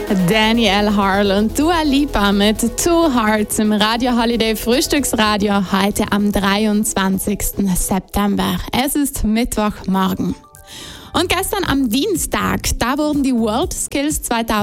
Danielle Harl und Dua Lipa mit Two Hearts im Radio Holiday Frühstücksradio heute am 23. September. Es ist Mittwochmorgen. Und gestern am Dienstag, da wurden die World Skills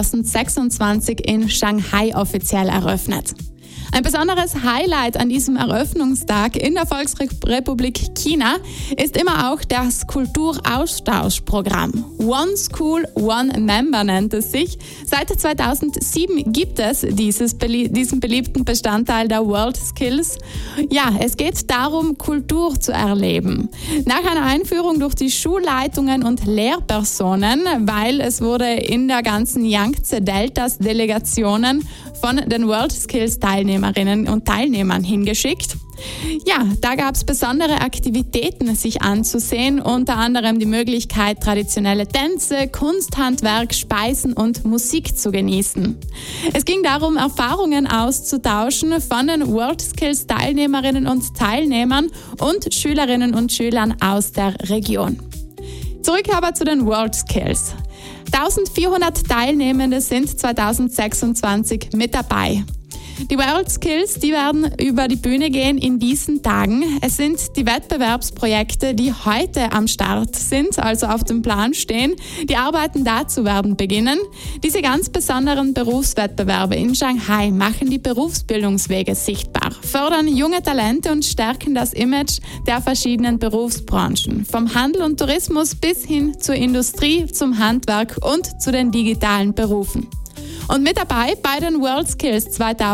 2026 in Shanghai offiziell eröffnet. Ein besonderes Highlight an diesem Eröffnungstag in der Volksrepublik China ist immer auch das Kulturaustauschprogramm. One School, One Member nennt es sich. Seit 2007 gibt es diesen beliebten Bestandteil der World Skills. Ja, es geht darum, Kultur zu erleben. Nach einer Einführung durch die Schulleitungen und Lehrpersonen, weil es wurde in der ganzen Yangtze-Deltas Delegationen von den World Skills Teilnehmerinnen und Teilnehmern hingeschickt. Ja, da gab es besondere Aktivitäten sich anzusehen, unter anderem die Möglichkeit, traditionelle Tänze, Kunsthandwerk, Speisen und Musik zu genießen. Es ging darum, Erfahrungen auszutauschen von den World Skills Teilnehmerinnen und Teilnehmern und Schülerinnen und Schülern aus der Region. Zurück aber zu den World Skills. 1400 Teilnehmende sind 2026 mit dabei. Die World Skills, die werden über die Bühne gehen in diesen Tagen. Es sind die Wettbewerbsprojekte, die heute am Start sind, also auf dem Plan stehen. Die Arbeiten dazu werden beginnen. Diese ganz besonderen Berufswettbewerbe in Shanghai machen die Berufsbildungswege sichtbar, fördern junge Talente und stärken das Image der verschiedenen Berufsbranchen. Vom Handel und Tourismus bis hin zur Industrie, zum Handwerk und zu den digitalen Berufen. Und mit dabei bei den World Skills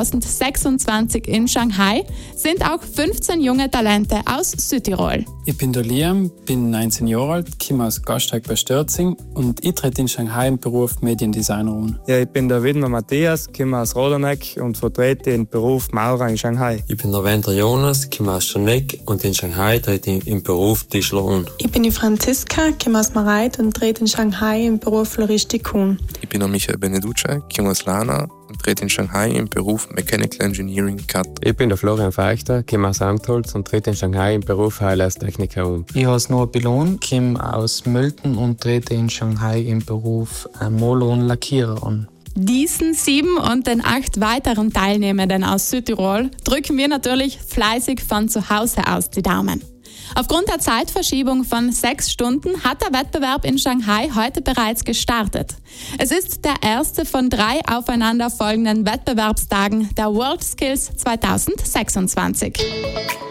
2026 in Shanghai sind auch 15 junge Talente aus Südtirol. Ich bin der Liam, bin 19 Jahre alt, komme aus Gasteig bei Stürzing und ich trete in Shanghai im Beruf Mediendesigner an. Ja, ich bin der Widmer Matthias, komme aus Rodeneck und vertrete den Beruf Maurer in Shanghai. Ich bin der Wender Jonas, komme aus Schoneck und in Shanghai trete ich im Beruf Tischler an. Ich bin die Franziska, komme aus Mareit und trete in Shanghai im Beruf Floristik an. Ich bin der Michael Beneduce, komme aus Lana und trete in Shanghai im Beruf Mechanical Engineering CAD. Ich bin der Florian Feichter, komme aus Amtholz und trete in Shanghai im Beruf Heilerstechniker an. Ich heiße Noah Pilon, komme aus Mölten und trete in Shanghai im Beruf Maler und Lackierer an. Diesen 7 und den 8 weiteren Teilnehmenden aus Südtirol drücken wir natürlich fleißig von zu Hause aus die Daumen. Aufgrund der Zeitverschiebung von 6 Stunden hat der Wettbewerb in Shanghai heute bereits gestartet. Es ist der erste von 3 aufeinanderfolgenden Wettbewerbstagen der World Skills 2026.